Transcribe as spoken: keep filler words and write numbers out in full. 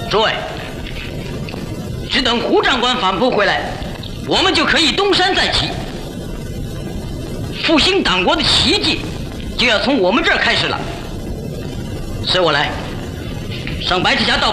诸位，只等胡长官反扑回来，我们就可以东山再起，复兴党国的奇迹就要从我们这儿开始了。随我来，上白赤霞道。